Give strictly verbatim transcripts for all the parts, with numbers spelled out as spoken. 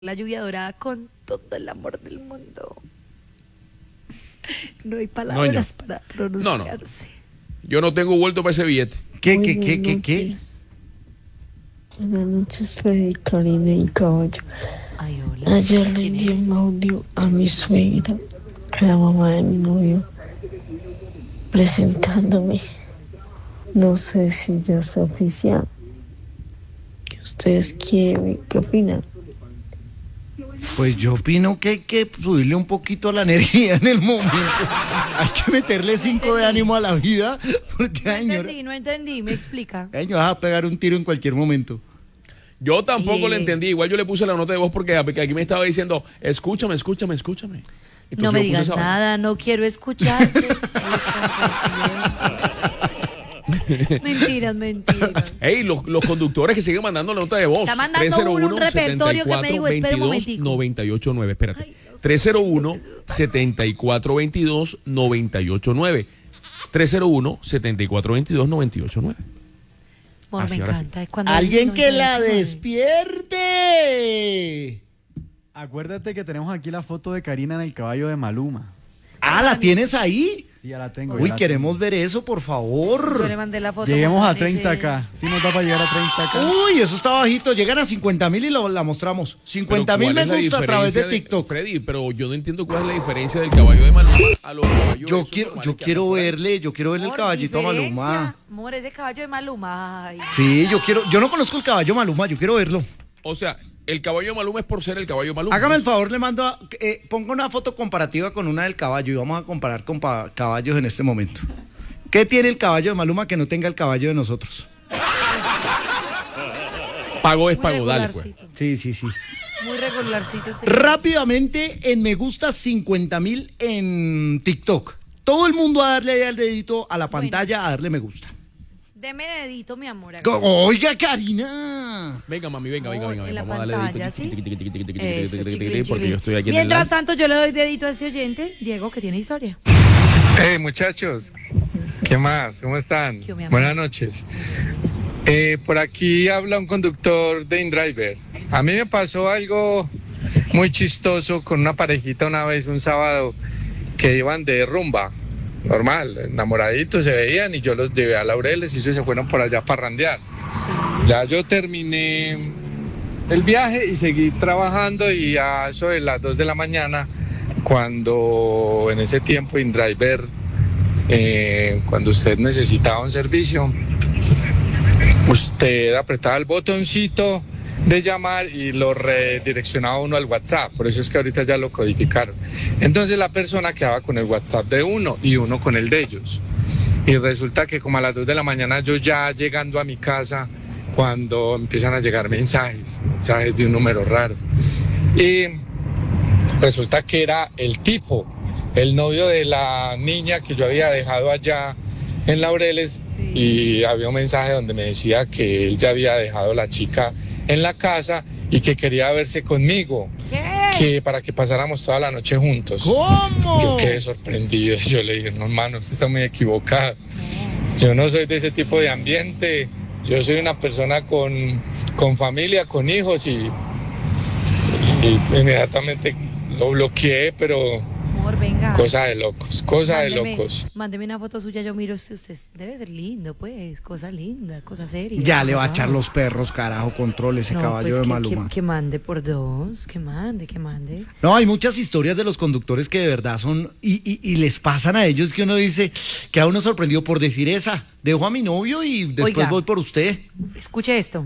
La lluvia dorada con todo el amor del mundo. No hay palabras no, para pronunciarse. No, no. Yo no tengo vuelto para ese billete. ¿Qué, qué, qué, qué, qué? Buenas noches, Freddy, Karina y Caballo. Ay, hola. Ayer le envié un audio a mi suegra, a la mamá de mi novio, presentándome. No sé si ya es oficial. ¿Qué ustedes quieren? ¿Qué opinan? Pues yo opino que hay que subirle un poquito a la energía en el momento. Hay que meterle cinco de ánimo a la vida. Porque, No ay, señora, entendí, no entendí, me explica. ay, me vas a pegar un tiro en cualquier momento. Yo tampoco Eh. le entendí. Igual yo le puse la nota de voz porque porque aquí me estaba diciendo, escúchame, escúchame, escúchame. Entonces No me yo puse digas esa vaina. nada, no quiero escucharte. Mentiras, mentiras. Ey, los, los conductores que siguen mandando la nota de voz. Está mandando uno un repertorio que me dijo, espera un momentico. noventa y ocho nueve, espérate. Ay, Dios. tres cero uno, setenta y cuatro veintidós, noventa y ocho nueve. tres cero uno, setenta y cuatro veintidós, noventa y ocho nueve. Amor, Así, me ahora sí. encanta. es cuando ¡Alguien dicen que la noventa y nueve. despierte! Acuérdate que tenemos aquí la foto de Karina en el caballo de Maluma. Ah, ¿la tienes ahí? Sí, ya la tengo. Uy, ya la queremos ver eso, por Yo le favor. mandé la foto. tengo. Lleguemos a con treinta ese- K. Sí nos da para llegar a treinta K. Uy, eso está bajito. Llegan a cincuenta mil y lo- la mostramos. cincuenta mil me gusta a través de TikTok. Freddy, pero yo no entiendo cuál es la diferencia del caballo de Maluma a los caballos. Yo esos quiero, normales yo que quiero andan por ahí. verle, yo quiero verle el Amor, caballito a diferencia. Maluma. Amor, ese caballo de Maluma. Ay. Sí, yo quiero, yo no conozco el caballo Maluma, yo quiero verlo. O sea, el caballo de Maluma es por ser el caballo de Maluma. Hágame el favor, le mando, a- eh, ponga una foto comparativa con una del caballo y vamos a comparar con pa- caballos en este momento. ¿Qué tiene el caballo de Maluma que no tenga el caballo de nosotros? Pago es Muy pago, dale pues. regularcito. Sí, sí, sí. Muy regularcito este. Rápidamente, en me gusta cincuenta mil en TikTok. Todo el mundo a darle ahí al dedito a la Bueno. pantalla, a darle me gusta. Deme dedito, mi amor. acá. Go- Oiga, Karina. Venga, mami, venga, venga, venga. En la Vamos a darle pantalla, dedito, ¿sí? tiqui, tiqui, tiqui, tiqui, tiqui, Eso, tiqui, tiqui, chiquilín, tiqui, porque chiquilín. yo estoy aquí en el Mientras live. tanto, yo le doy dedito a ese oyente, Diego, que tiene historia. Hey muchachos, ¿qué más? ¿Cómo están? ¿Qué, mi amor? Buenas noches. Eh, por aquí habla un conductor de InDriver. A mí me pasó algo muy chistoso con una parejita una vez, un sábado, que iban de rumba. Normal, enamoraditos se veían y yo los llevé a Laureles y ellos se fueron por allá a parrandear. Ya yo terminé el viaje y seguí trabajando y a eso de las dos de la mañana, cuando en ese tiempo InDriver, eh, cuando usted necesitaba un servicio, usted apretaba el botoncito de llamar y lo redireccionaba uno al WhatsApp. Por eso es que ahorita ya lo codificaron. Entonces la persona quedaba con el WhatsApp de uno y uno con el de ellos. Y resulta que como a las dos de la mañana, yo ya llegando a mi casa, cuando empiezan a llegar mensajes, mensajes de un número raro. Y resulta que era el tipo, el novio de la niña que yo había dejado allá en Laureles. Sí. Y había un mensaje donde me decía que él ya había dejado a la chica en la casa y que quería verse conmigo, ¿Qué? que para que pasáramos toda la noche juntos. ¿Cómo? Yo quedé sorprendido. Yo le dije, no, hermano, usted está muy equivocado. Yo no soy de ese tipo de ambiente. Yo soy una persona con, con familia, con hijos y, y inmediatamente lo bloqueé, pero Amor, venga. cosa de locos, cosa de Mándeme- locos. Mándeme una foto suya, yo miro, usted, usted debe ser lindo, pues, cosa linda, cosa seria. Ya le va a Ah. echar los perros, carajo, control ese No, caballo pues, de que- Maluma. Que, que mande por dos, que mande, que mande. No, hay muchas historias de los conductores que de verdad son, y, y, y les pasan a ellos que uno dice, que a uno sorprendió por decir esa. Dejo a mi novio y después Oiga. voy por usted. Escuche esto.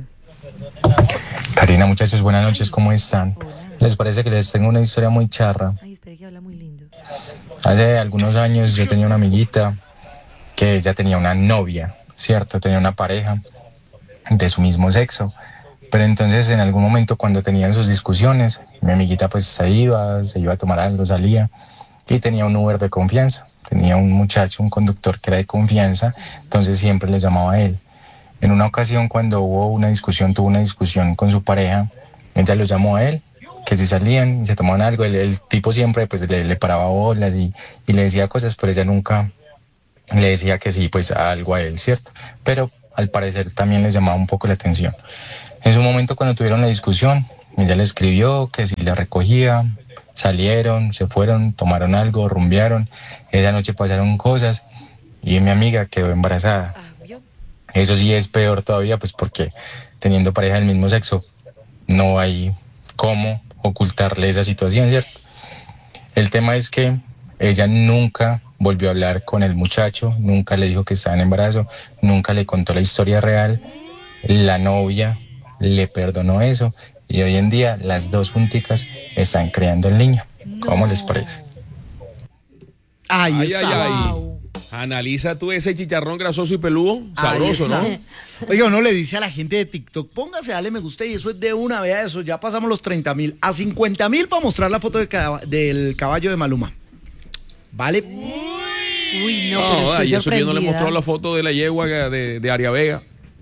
Karina, muchachos, buenas noches, ¿cómo están? Hola. ¿Les parece que les tengo una historia muy charra? Ay, espere que habla muy lindo. Hace algunos años yo tenía una amiguita que ella tenía una novia, ¿cierto? Tenía una pareja de su mismo sexo. Pero entonces en algún momento cuando tenían sus discusiones, mi amiguita pues se iba, se iba a tomar algo, salía y tenía un Uber de confianza. Tenía un muchacho, un conductor que era de confianza, entonces siempre le llamaba a él. En una ocasión cuando hubo una discusión, tuvo una discusión con su pareja, ella lo llamó a él, que si salían y se tomaban algo, el, el tipo siempre pues le, le paraba bolas y, y le decía cosas, pero ella nunca le decía que sí, pues algo a él, ¿cierto? Pero al parecer también les llamaba un poco la atención. En su momento cuando tuvieron la discusión, ella le escribió que si la recogía, salieron, se fueron, tomaron algo, rumbearon. Esa noche pasaron cosas y mi amiga quedó embarazada. Eso sí es peor todavía, pues porque teniendo pareja del mismo sexo, no hay cómo ocultarle esa situación, ¿cierto? El tema es que ella nunca volvió a hablar con el muchacho, nunca le dijo que estaba en embarazo, nunca le contó la historia real. La novia le perdonó eso y hoy en día las dos junticas están creando el niño. ¿Cómo No. les parece? Ahí Ay, está. ay, ay. Wow. Analiza tú ese chicharrón grasoso y peludo, Ahí sabroso, está. ¿no? Oiga, uno le dice a la gente de TikTok, póngase, dale me gusta y eso es de una, vea eso, ya pasamos los treinta mil, a cincuenta mil para mostrar la foto de caba- del caballo de Maluma. ¿Vale? Uy, no, No, pero estoy y eso que yo no le he sorprendida. mostrado la foto de la yegua de, de Aria Vega.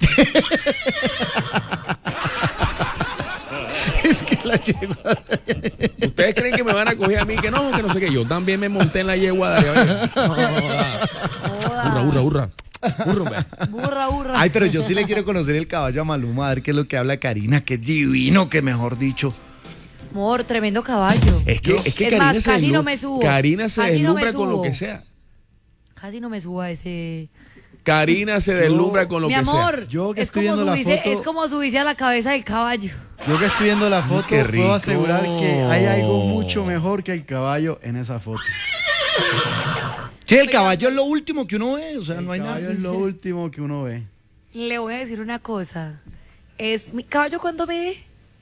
Es que la yegua. ¿Ustedes creen que me van a coger a mí? Que no, que no sé qué. Yo también me monté en la yegua de Aria Vega. Joda. Hurra, hurra, hurra. Hurra, hombre. Burra, burra. Ay, pero yo sí le quiero conocer el caballo a Maluma, a ver qué es lo que habla Karina, que es divino, que mejor dicho. Amor, tremendo caballo. Es que, es que Es Karina más, se casi deslu- no me subo. Karina se Casi no me deslumbra con lo subo. que sea. Casi no me subo a ese... Karina se deslumbra con lo Mi que amor, Yo que es, estoy como viendo la subirse, foto- es como subirse a la cabeza del caballo. Yo que estoy viendo la foto, qué rico. puedo asegurar que hay algo mucho mejor que el caballo en esa foto. Sí, el caballo es lo último que uno ve, o sea, El no hay nada. caballo es lo último que uno ve. Le voy a decir una cosa. Es ¿Mi caballo cuánto mide?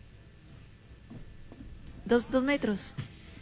Dos, dos metros.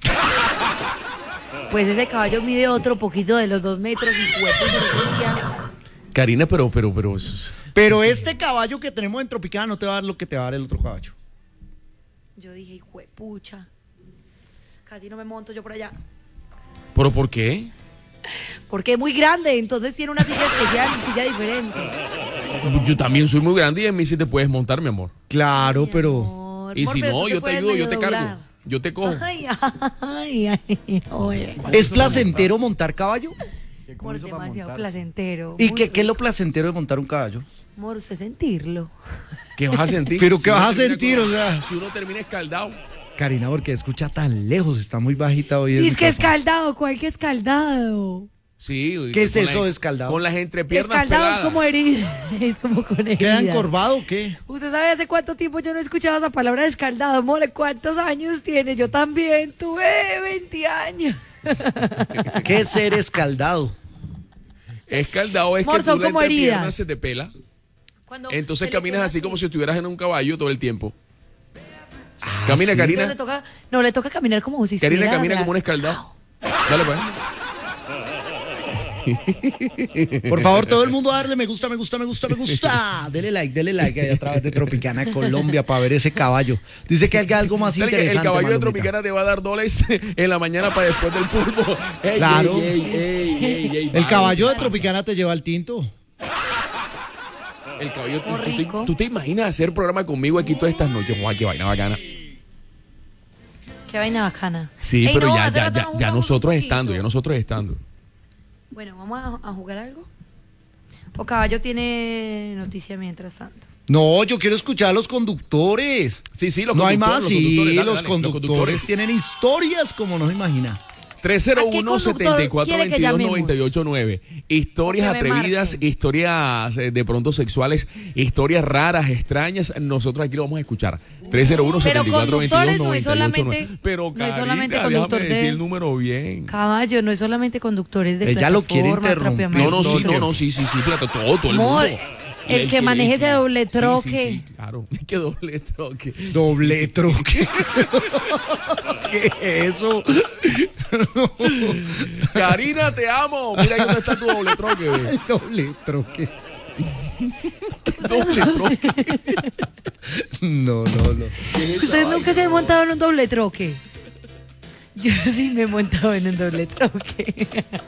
Pues ese caballo mide otro poquito de los dos metros y huevo se lo sentía. Karina, pero, pero, pero. eso es- Pero este caballo que tenemos en Tropicana no te va a dar lo que te va a dar el otro caballo. Yo dije, hijo de pucha. Casi no me monto yo por allá. ¿Pero por qué? Porque es muy grande, entonces tiene una silla especial y silla diferente. Yo también soy muy grande y en mí sí te puedes montar, mi amor. Claro, Mi pero. amor. Y Amor, si pero no, tú yo te puedes ayudo, yo medio te cargo. doblar. Yo te cojo. Ay, ay, ay, oye. ¿Es placentero montar caballo? Que Amor, es hizo para demasiado montarse? placentero. ¿Y muy qué, qué es lo rico. placentero de montar un caballo? Amor, usted sentirlo. ¿Qué vas a sentir? Pero ¿qué uno vas a termina sentir, con- o sea? Si uno termina escaldado. Karina, porque escucha tan lejos, está muy bajita hoy. el Dice que micrófono. escaldado, ¿cuál que escaldado? Sí. ¿Qué es con la- eso de escaldado? Con las entrepiernas Escaldado es peladas. como herida, es como con heridas. ¿Queda encorvado o qué? ¿Usted sabe hace cuánto tiempo yo no escuchaba esa palabra de escaldado? Amor, ¿cuántos años tiene? Yo también tuve veinte años. ¿Qué es ser escaldado? Escaldado es Amor, que son tú la como entrepierna heridas. se te pela. Cuando Entonces se le caminas queda así como si estuvieras en un caballo todo el tiempo. Camina, sí. No le Karina. toca, no, le toca caminar como si Karina estuviera camina la- como un escaldado. Dale, pues. Por favor, todo el mundo a darle me gusta, me gusta, me gusta, me gusta. Dele like, dele like ahí a través de Tropicana Colombia para ver ese caballo. Dice que hay algo más ¿Sabes que interesante. el caballo de Malumita. Tropicana te va a dar dólares en la mañana para después del pulpo. Ey, Claro. ey, ey, ey, ey, ey, El vamos. caballo de Tropicana te lleva al tinto. El caballo, ¿tú, Oh, tú te, rico. tú te imaginas hacer programa conmigo aquí todas estas noches? Guau, qué vaina bacana. Qué vaina bacana. Sí, Ey, pero no, ya, hace ya, rato ya, no ya jugamos nosotros un estando, poquito. ya nosotros estando. Bueno, ¿vamos a, a jugar algo? ¿O Caballo tiene noticia mientras tanto? No, yo quiero escuchar a los conductores. Sí, sí, los No hay conductores, más, los sí, conductores, dale, los dale, conductores tienen historias como no se imagina. tres cero ¿A qué uno, conductor setenta y cuatro quiere que veintidós, noventa y ocho nueve. Historias O que me atrevidas, marquen. historias eh, de pronto sexuales, historias raras, extrañas. Nosotros aquí lo vamos a escuchar. tres cero uno, Pero setenta y cuatro veintidós, conductores no es noventa y ocho nueve. solamente- Pero no es Karina, solamente déjame conductor decir de- el número bien. Caballo, no es solamente conductores de Ella lo quiere plataforma, interrumpir. propiamente. No, no, sí, todo no, el no, sí, sí, sí, fíjate, todo, todo el Amor, mundo. el que maneje ese doble Sí, sí, troque. sí, claro, que doble troque. Doble troque. ¿Qué es eso? Karina, te amo. Mira ahí dónde está tu doble troque. ve. El doble troque. Doble troque. No, no, no. ¿Ustedes nunca se han montado en un doble troque? Yo sí me he montado en un doble troque.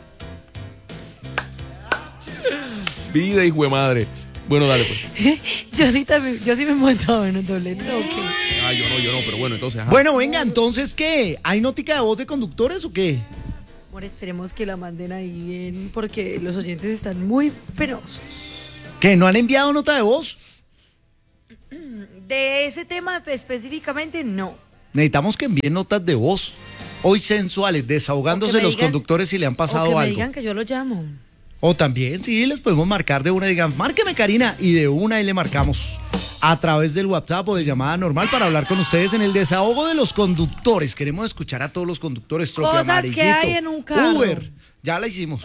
Vida, hijo de madre. Bueno, dale pues. Yo sí también, yo sí me he montado en un doble troque. Ah, yo no, yo no, pero bueno, entonces. ajá. Bueno, venga, entonces, ¿qué? ¿Hay nótica de voz de conductores o qué? Amor, esperemos que la manden ahí bien, porque los oyentes están muy penosos. ¿Que no han enviado nota de voz? De ese tema específicamente, no. Necesitamos que envíen notas de voz. Hoy sensuales, desahogándose O que me los digan- conductores si le han O pasado que me algo. digan que yo lo llamo. O también, sí, les podemos marcar de una, digan, márqueme Karina, y de una ahí le marcamos a través del WhatsApp o de llamada normal para hablar con ustedes en el desahogo de los conductores. Queremos escuchar a todos los conductores. Troque Cosas que amarillito, hay en un carro. Uber, ya la hicimos.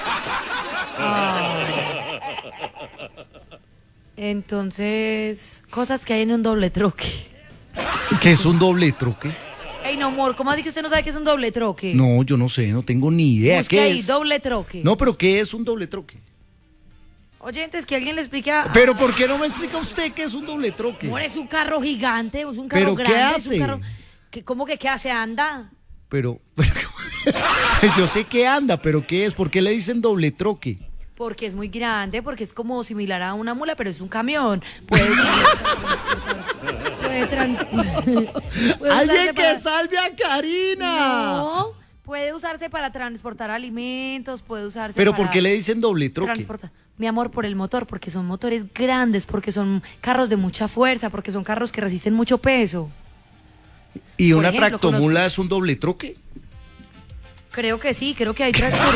Entonces, cosas que hay en un doble troque. ¿Qué es un doble troque? Ey, no, amor, ¿cómo así que usted no sabe qué es un doble troque? No, yo no sé, no tengo ni idea. Busque ¿Qué ahí, es? doble troque. No, pero ¿qué es un doble troque? Oyentes, que alguien le explique a... Pero ¿por qué no me explica usted qué es un doble troque? Amor, es un carro gigante, es un carro ¿Pero qué grande. Es hace? un carro... que- ¿Cómo que qué hace? Anda. Pero, yo sé que anda, pero ¿qué es? ¿Por qué le dicen doble troque? Porque es muy grande, porque es como similar a una mula, pero es un camión. Puede, puede, trans- puede ¡Alguien usarse que para- salve a Karina! No, puede usarse para transportar alimentos, puede usarse ¿Pero para por qué le dicen doble troque? transportar. Mi amor, por el motor, porque son motores grandes, porque son carros de mucha fuerza, porque son carros que resisten mucho peso. ¿Y Por una ejemplo, tractomula es un doble troque? Creo que sí, creo que hay tractor.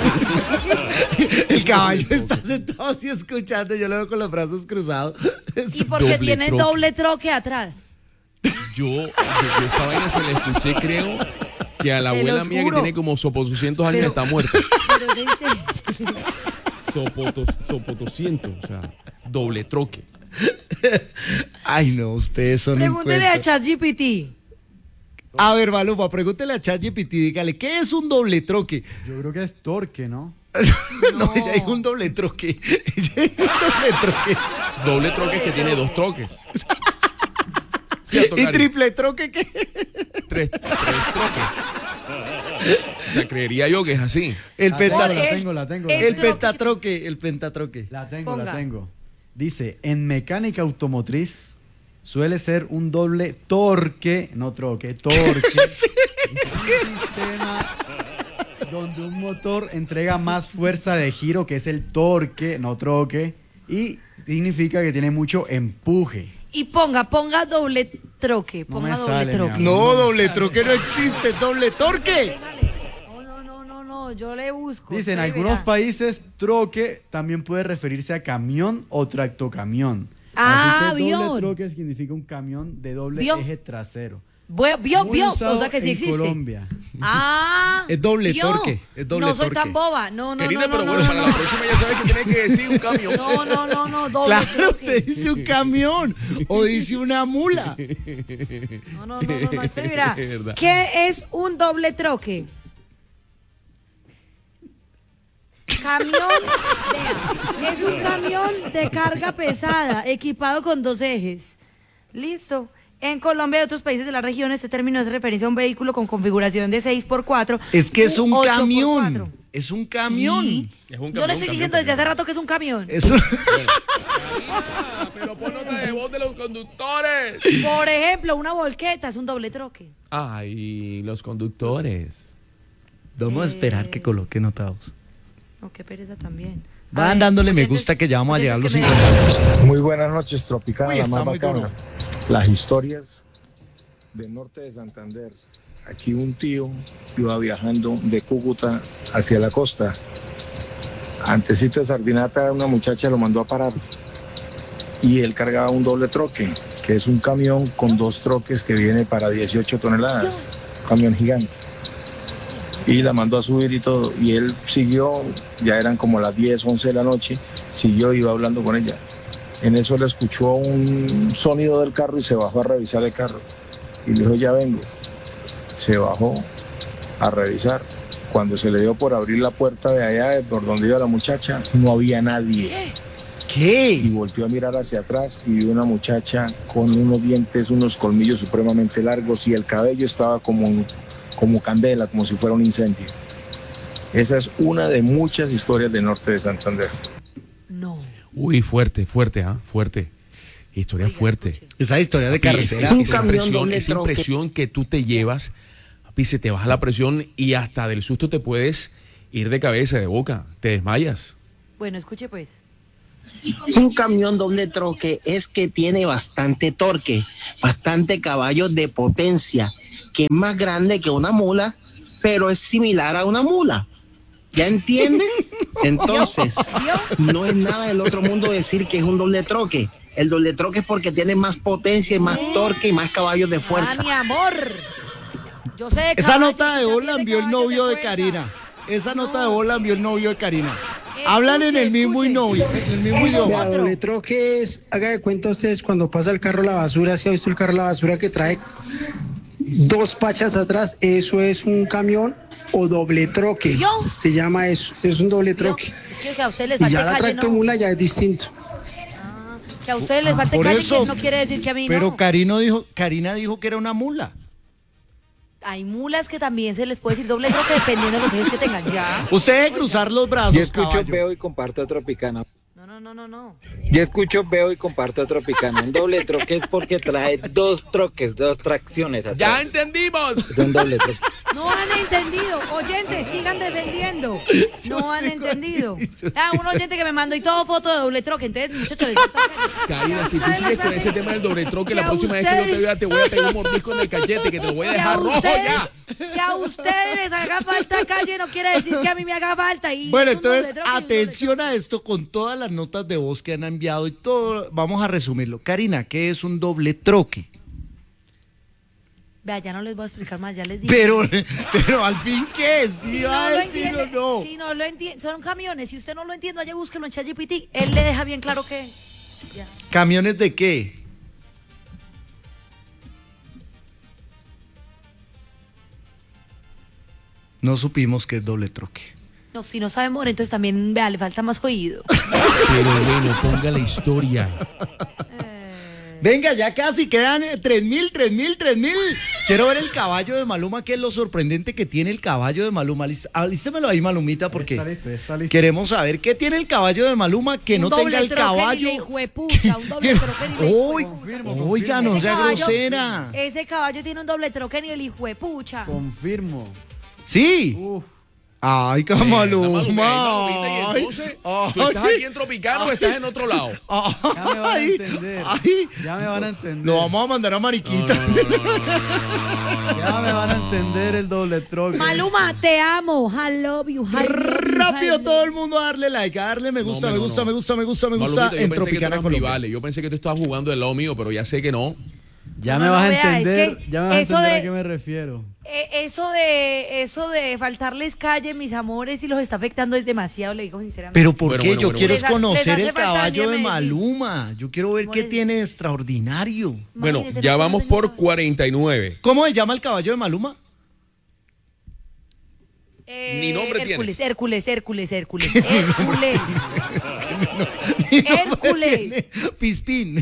El caballo está sentado así escuchando, yo lo veo con los brazos cruzados. Y porque Doble tiene troque. doble troque atrás. Yo, yo, yo esa vaina se la escuché, creo, que a la Se abuela los mía que juro. tiene como sopotoscientos años Pero- está muerta. Pero dice- Sopotos, sopotoscientos, o sea, doble troque. Ay, no, ustedes son un Pregúntele a cuento. ChatGPT. A ver, Maluma, pregúntele a ChatGPT, dígale, ¿qué es un doble troque? Yo creo que es torque, ¿no? No, ella dijo un doble troque. Ella dijo un doble troque. Doble troque es que tiene dos troques. ¿Cierto, ¿Y Cari? triple troque qué? Tres, tres troques. O sea, creería yo que es así. El, La penta- tengo, la el- tengo, la tengo. el la el tengo. pentatroque, el pentatroque. La tengo, Ponga. la tengo. Dice, en mecánica automotriz suele ser un doble torque, no troque, torque. Un sistema donde un motor entrega más fuerza de giro, que es el torque, no troque, y significa que tiene mucho empuje. Y ponga, ponga doble troque. No Ponga me doble sale, mi troque. amor. No, doble troque no existe, doble torque. No, no, no, no, no, yo le busco. Dice, en usted algunos verá. países, troque también puede referirse a camión o tractocamión. Ah, Así que avión. doble troque significa un camión de doble ¿Vio? eje trasero. Vio, vio, Muy vio, usado o sea que sí en existe. Colombia. Ah. Es doble ¿vio? torque, es doble no soy torque. tan boba. No, no, Karina, no, no, pero no, bueno, no, para no. la próxima ya sabes que tiene que decir un camión. No, no, no, no, doble Claro, troque. usted dice un camión o dice una mula. No, no, no, no, no, espere, mira. Es verdad. ¿Qué es un doble troque? Camión, vea, es un camión de carga pesada, equipado con dos ejes. Listo. En Colombia y otros países de la región, este término hace referencia a un vehículo con configuración de seis por cuatro. Es que es u un ocho por camión. cuatro. Es un camión. Sí. Es un Yo camión, le estoy camión, diciendo desde camión. hace rato que es un camión. Es un- Ah, pero pon nota de voz de los conductores. Por ejemplo, una volqueta es un doble troque. Ay, los conductores. Vamos a esperar que coloque notados. No, qué pereza también. A Van ver, dándole me oyentes- gusta que ya vamos a llegar a los oyentes que me- cincuenta. Muy buenas noches, Tropicana, Uy, la está más muy bacana. duro. Las historias del norte de Santander. Aquí un tío iba viajando de Cúcuta hacia la costa. Antecito de Sardinata, una muchacha lo mandó a parar. Y él cargaba un doble troque, que es un camión con dos troques que viene para dieciocho toneladas. Un camión gigante. Y la mandó a subir y todo. Y él siguió, ya eran como las diez, once de la noche, siguió y iba hablando con ella. En eso le escuchó un sonido del carro y se bajó a revisar el carro. Y le dijo, ya vengo. Se bajó a revisar. Cuando se le dio por abrir la puerta de allá, de por donde iba la muchacha, no había nadie. Y ¿Qué? volvió a mirar hacia atrás y vio una muchacha con unos dientes, unos colmillos supremamente largos y el cabello estaba como, como candela, como si fuera un incendio. Esa es una de muchas historias del norte de Santander. No. Uy, fuerte, fuerte, ¿ah? Fuerte. Historia Oiga, fuerte. escuche. Esa historia de Papi, carretera. esa- Un esa camión presión, doble esa troque. impresión que tú te llevas, papi, se te baja la presión y hasta del susto te puedes ir de cabeza, de boca, te desmayas. Bueno, escuche pues. Un camión doble troque es que tiene bastante torque, bastante caballos de potencia, que es más grande que una mula, pero es similar a una mula. ¿Ya entiendes? Entonces, no es nada del otro mundo decir que es un doble troque. El doble troque es porque tiene más potencia y más torque y más caballos de fuerza. Ah, mi amor. Yo sé de Esa caballos, nota de yo voz la también envió el caballos novio de fuerza. Karina. Esa nota No. de voz la envió el novio de Karina. Hablan en el mismo escuche. novio, en el mismo idioma. Otro. Doble troque es, haga de cuenta ustedes cuando pasa el carro a la basura, ¿se ha visto el carro a la basura que trae dos pachas atrás? Eso es un camión o doble troque. ¿Yo? Se llama eso, es un doble ¿Vio? troque. Es que a ustedes les Y falte ya la calle, no. tractomula ya es distinto. Que a ustedes les falte Por calle, eso, que no quiere decir que a mí pero no. Karina dijo, Karina dijo que era una mula. Hay mulas que también se les puede decir doble troque dependiendo de los ejes que tengan. Ya. Usted debe cruzar los brazos, Yo escucho, caballo. veo y comparto Tropicana. No, no, no, no, no. Yo escucho, veo y comparto Tropicana. Un doble troque es porque trae dos troques, dos tracciones atrás. ¡Ya entendimos! Es un doble troque. No han entendido. Oyentes, sigan defendiendo. No han entendido. Ah, un oyente que me mandó y todo foto de doble troque. Entonces, muchachos, les falta calle. Karina, si tú Ustedes sigues con saben ese tema del doble troque, que la a próxima vez que yo te ustedes- vea te voy a pegar un mordisco en el cachete que te lo voy a Que a dejar rojo ustedes, ya. que a ustedes les haga falta calle no quiere decir que a mí me haga falta. Y Bueno, es un doble entonces, troque y un doble atención a esto con todas las notas de voz que han enviado y todo. Vamos a resumirlo. Karina, ¿qué es un doble troque? Vea, ya no les voy a explicar más, ya les dije. Pero, pero al fin, ¿qué es? Si ¿Sí no va a lo decir o entiende, no? si no lo entiende, son camiones. Si usted no lo entiende, vaya búsquelo en ChatGPT. Él le deja bien claro que es. Ya. ¿Camiones de qué? No supimos qué es doble troque. No, si no sabe morir, entonces también, vea, le falta más oído. Pero bueno, ponga la historia. Venga, ya casi quedan eh, tres mil, tres mil, tres mil. Quiero ver el caballo de Maluma, que es lo sorprendente que tiene el caballo de Maluma. List- ah, lístemelo ahí, Malumita, porque Está listo, está listo. queremos saber qué tiene el caballo de Maluma que Un no doble tenga el troque ni caballo. le hijuepucha, un doble troque ni le Uy, hijuepucha. oiga, no Ese sea caballo- grosera. Ese caballo tiene un doble troque ni el hijuepucha. Confirmo. Sí. Uf. Ay, Maluma, Maluma. Malumita, y Ay, entonces, ¿tú estás ay, aquí en Tropicano o estás en otro lado? Ya me van a ay, entender. ay. Ya me van a entender. Lo vamos a mandar a Mariquita. Ya me van a entender el doble troque. Maluma, te amo. I love you. I love you, Rápido I todo love el mundo a darle like, a darle me gusta, No, me no, gusta, no. me gusta, me gusta, me gusta Malumita, yo en pensé que tú Tropicana eras Colombia. rivales. Yo pensé que tú estabas jugando del lado mío, pero ya sé que no. Ya No, me no, vas no, a vea, es entender, que ya me vas a eso entender de- a qué me refiero. Eh, eso de eso de faltarles calle, mis amores, y los está afectando es demasiado, le digo sinceramente. Pero ¿por Bueno, qué? bueno, Yo bueno, quiero bueno. es conocer Les hace el falta caballo de venir a Medellín. Maluma. Yo quiero ver qué Amores. tiene de extraordinario. Bueno, Imagínese, ya no vamos conocen por nada. cuarenta y nueve. ¿Cómo se llama el caballo de Maluma? Eh, Ni nombre tiene. Hércules, Hércules, Hércules, Hércules, Hércules. Hércules. Pispín.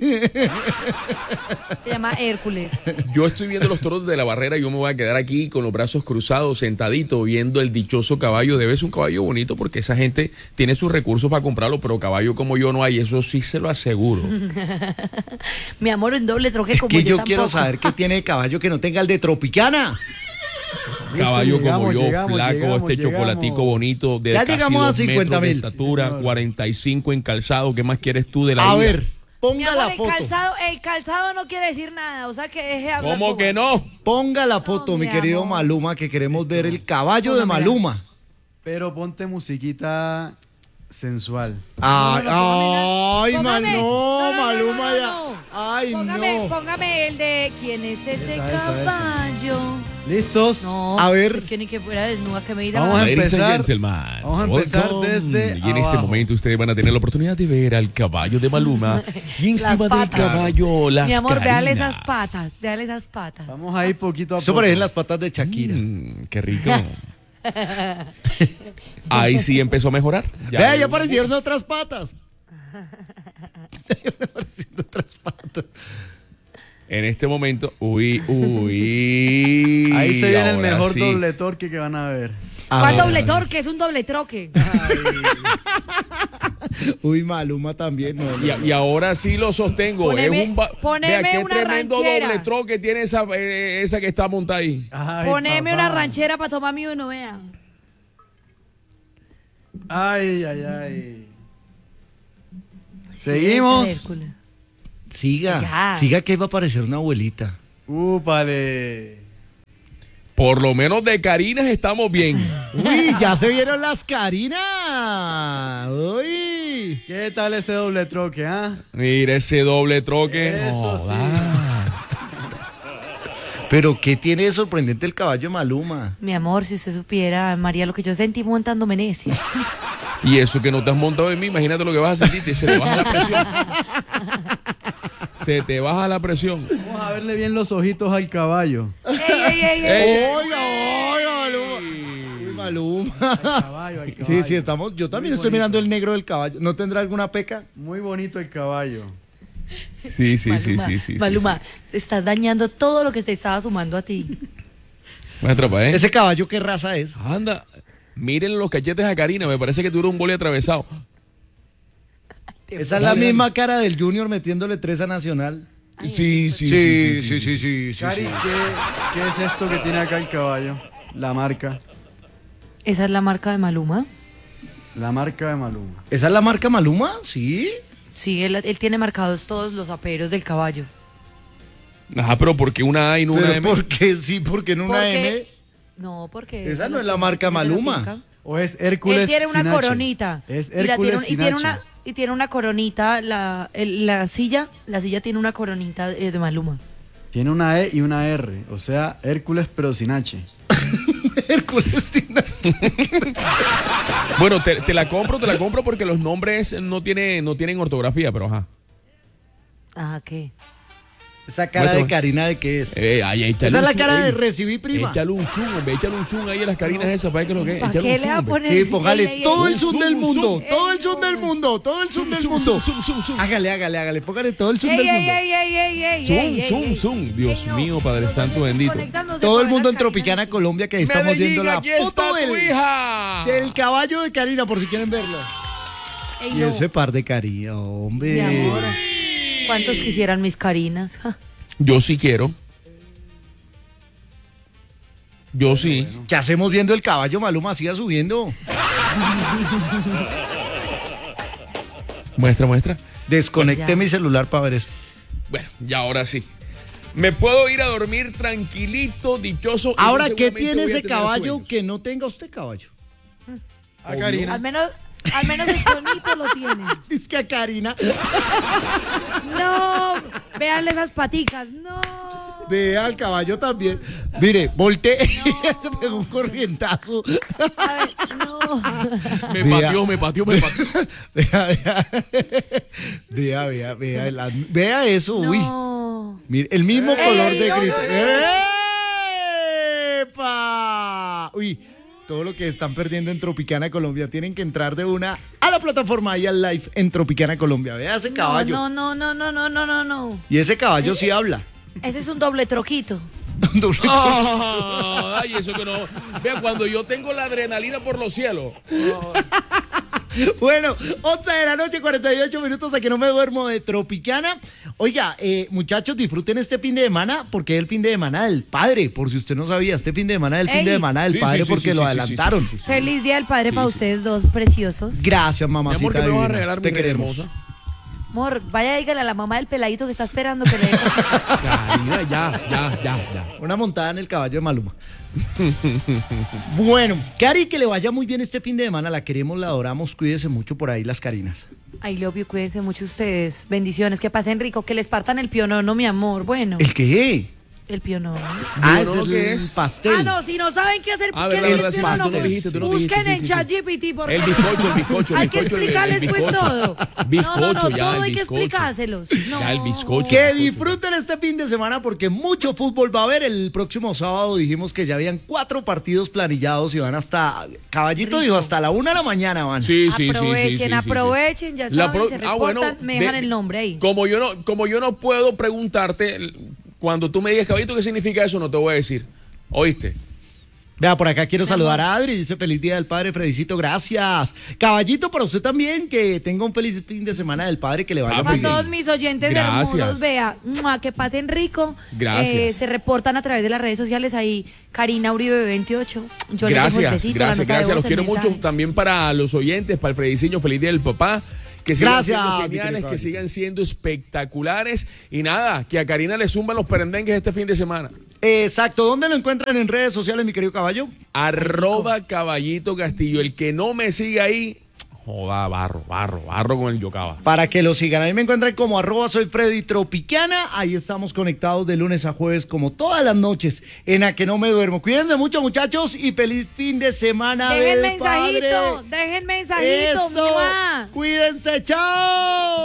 Se llama Hércules. Yo estoy viendo los toros de la barrera y yo me voy a quedar aquí con los brazos cruzados, sentadito, viendo el dichoso caballo. Debe ser un caballo bonito porque esa gente tiene sus recursos para comprarlo, pero caballo como yo no hay, eso sí se lo aseguro. Mi amor, un doble troque Es como que yo yo quiero tampoco. saber qué tiene de caballo que no tenga el de Tropicana. Caballo como llegamos, yo, llegamos, flaco, llegamos, este llegamos. chocolatico bonito, de Ya casi llegamos a dos metros cincuenta de mil. estatura, Sí, señor. cuarenta y cinco en calzado. ¿Qué más quieres tú de la A vida? ver, Mi ponga amor, la el foto. calzado, el calzado no quiere decir nada, o sea que deje de hablar. ¿Cómo como- que no? Ponga la foto, No, mi mi querido amor. Maluma, que queremos ver el caballo de Póngamela. Maluma. Pero ponte musiquita sensual. Ay, No, no, no, ay, póngame- mal, no, no, no, no, Maluma no, ya. no. Ay, Póngame, no. póngame el de ¿quién es ese Esa, esa, esa. caballo? ¿Listos? No, A ver. es que ni que fuera desnuda que me irá. Vamos a Ladies and empezar- gentlemen, vamos a empezar welcome. desde Y en este abajo. momento ustedes van a tener la oportunidad de ver al caballo de Maluma y encima Las del patas. caballo las Mi amor, véale carinas. esas patas, véale esas patas. Vamos a ir poquito a Eso poco. parecen las patas de Shakira. Mm, qué rico. Ahí sí empezó a mejorar. Vea, ya aparecieron otras patas. Ya aparecieron otras patas. En este momento, uy, uy. Ahí se viene el ahora mejor sí. doble torque que van a ver. ¿Cuál Ah, doble torque? Es un doble troque. Uy, Maluma también. No, no, Y, no. y ahora sí lo sostengo. Poneme- es un ba- poneme Vea, qué una tremendo ranchera. doble troque tiene esa, eh, esa que está montada ahí. Ay, Poneme papá. una ranchera para tomar mi uno, vean. Ay, ay, ay. Seguimos. Hércules. Siga, Ya. siga que va a aparecer una abuelita. Úpale. Por lo menos de Carinas estamos bien. Uy, ya se vieron las Carinas. Uy. ¿Qué tal ese doble troque, ah? Mira ese doble troque. Eso sí. Pero ¿qué tiene de sorprendente el caballo Maluma? Mi amor, si usted supiera, María, lo que yo sentí montándome en ese. Y eso que no te has montado en mí, imagínate lo que vas a sentir. Se te baja la presión. Se te baja la presión. Vamos a verle bien los ojitos al caballo. ¡Ey, ey, ey, ey! Oiga, oiga, Maluma. Uy, Maluma. Al caballo, al caballo. Sí, sí, estamos. Yo también Muy estoy bonito. mirando el negro del caballo. ¿No tendrá alguna peca? Muy bonito el caballo. Sí, sí, sí, Maluma, sí, sí. Maluma, te estás dañando todo lo que te estaba sumando a ti. Sí. Muestra, pa, ¿eh? ¿Ese caballo qué raza es? Anda, miren los cachetes a Karina, me parece que tuvo un boli atravesado. Esa es la misma cara del Junior metiéndole tres a Nacional. Sí, sí, Sí, sí, sí, sí, sí, Cari, sí. ¿qué, ¿qué es esto que tiene acá el caballo? La marca. ¿Esa es la marca de Maluma? La marca de Maluma. ¿Esa es la marca Maluma? Sí. Sí, él, él tiene marcados todos los aperos del caballo. Ajá, pero ¿por qué una A y no una Pero M? ¿por qué sí? ¿Por qué no una Porque- M? No, porque... Esa no lo es la tiene- marca tiene la Maluma. finca. ¿O es Hércules Él tiene una sin H? coronita. Es Y la tiene Hércules un- y sin tiene H. una y tiene una coronita, la, el- la silla, la silla tiene una coronita de, de Maluma. Tiene una E y una R. O sea, Hércules pero sin H. Hércules tiene- Bueno, te, te la compro, te la compro porque los nombres no, tiene, no tienen ortografía, pero ajá. Ajá, ¿qué? Esa cara Muestra. de Karina de qué es. Eh, ay, échale Esa es un la zoom, cara de ey. recibí prima. Échale un zoom, hombre, échale un zoom ahí a las Carinas esas, para que lo que es. ¿Para Échale qué un le va a zoom, poner? Sí, Ey, póngale ey, ey, todo ey. el zoom del Zoom, mundo, zoom. todo el zoom del mundo, todo el zoom del Zoom, mundo. zoom, zoom, zoom. Hágale, hágale, hágale, póngale todo el zoom Ey, del ey, mundo. ey, ey, ey, ey, Zoom, ey, ey, zoom, ey. zoom. Dios Ey, no, mío, Padre los Santo dos bendito. conectándose Todo para el ver mundo en las Carinas. Tropicana, Colombia, que ahí estamos Medellín, viendo la aquí está foto tu del, hija. del caballo de Karina, por si quieren verlo. Ey, Y no, ese par de Karina, hombre. mi amor. ¿Cuántos quisieran mis Carinas? Ja. Yo sí quiero. Yo sí. ¿Qué hacemos viendo el caballo Maluma? Siga subiendo. Muestra, muestra. Desconecté Ya. mi celular para ver eso. Bueno, ya ahora sí. Me puedo ir a dormir tranquilito, dichoso. y Ahora, muy ¿qué seguramente tiene voy a ese tener caballo sueños. que no tenga usted caballo? A Karina. Al menos, al menos el tonito lo tiene. Es que a Karina. No, véanle esas paticas, no. Vea al caballo también. Mire, volteé. Se pegó un corrientazo. A ver, no. Me Vea. pateó, me pateó, me pateó. Vea, vea. Vea, vea, vea. la- Vea eso, uy. No. Mire, el mismo Ey, color ey, de no, grito. no, no. ¡Epa! Uy, todo lo que están perdiendo en Tropicana Colombia. Tienen que entrar de una a la plataforma y al live en Tropicana Colombia. Vea ese caballo. No, no, no, no, no, no, no, no. Y ese caballo sí habla. Ese es un doble troquito. Ah, ay, eso que no. Vea, cuando yo tengo la adrenalina por los cielos. Bueno, once de la noche, cuarenta y ocho minutos, aquí no me duermo de Tropicana. Oiga, eh, muchachos, disfruten este fin de semana, porque es el fin de semana del padre, por si usted no sabía, este fin de semana es el fin Ey. de semana del Sí, padre, sí, sí, porque sí, lo sí, sí, adelantaron. sí, sí, sí. Feliz Día del Padre Sí, para sí. ustedes dos preciosos. Gracias, Mi mamacita amor, que me vas a divina. regalar, mi Te rey queremos. hermosa. Amor, vaya dígale a la mamá del peladito que está esperando que le dé cositas. Karina, ya, ya, ya, ya. Una montada en el caballo de Maluma. Bueno, Cari, que le vaya muy bien este fin de semana. La queremos, la adoramos. Cuídese mucho por ahí, las Carinas. Ay, Lobio, cuídense mucho ustedes. Bendiciones, que pasen rico, que les partan el pionono, mi amor. Bueno, ¿El qué? el pionono. Ah, ¿no ese es qué el es? pastel. Ah, no, si no saben qué hacer, Ah, ¿qué verdad, es verdad, el sí, pionono? tú no dijiste, tú no Busquen dijiste, en sí, sí, ChatGPT, por El favor. bizcocho, el bizcocho, el Hay que bizcocho, el- el explicarles pues bizcocho. todo. Bizcocho, no, no, no, ya, todo el hay que bizcocho. explicárselos. No. Ya, el bizcocho. Que disfruten este fin de semana porque mucho fútbol va a haber. El próximo sábado dijimos que ya habían cuatro partidos planillados y van hasta, Caballito dijo, hasta la una de la mañana van. Sí, sí, sí, sí, Aprovechen, sí, sí, sí. aprovechen, ya La saben, pro- se ah, reportan, bueno, me de- dejan el nombre ahí. Como yo no, como yo no puedo preguntarte, cuando tú me digas, caballito, ¿qué significa eso? No te voy a decir. ¿Oíste? Vea, por acá quiero Mi saludar amor. a Adri, dice feliz día del padre, Fredicito, gracias. Caballito, para usted también, que tenga un feliz fin de semana del padre, que le vaya Ah, muy Para muy bien. todos mis oyentes Gracias. hermosos, vea, ¡mua! Que pasen rico. Gracias. Eh, se reportan a través de las redes sociales ahí, Karina Uribe veintiocho. Yo les dejo el Gracias, besito, la gracias, nota de gracias. voz, Los el quiero mensaje. mucho. También para los oyentes, para el Frediciño, feliz día del papá. Que sigan Gracias, siendo mi geniales, querido que Caballito. sigan siendo espectaculares. Y nada, que a Karina le zumban los perendengues este fin de semana. Exacto, ¿dónde lo encuentran en redes sociales, mi querido caballo? Arroba Caballito Castillo. El que no me siga ahí, joda, barro, barro, barro con el Yocaba. Para que lo sigan, ahí me encuentran como arroba soy Freddy Tropicana, ahí estamos conectados de lunes a jueves como todas las noches en A Que No Me Duermo. Cuídense mucho, muchachos, y feliz fin de semana Dejen del mensajito, padre. dejen mensajito, Eso, ¡mua! cuídense, chao.